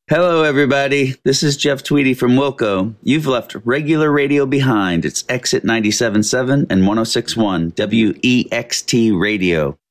Hello, everybody. This is Jeff Tweedy from Wilco. You've left regular radio behind. It's Exit 97.7 and 106.1 WEXT Radio.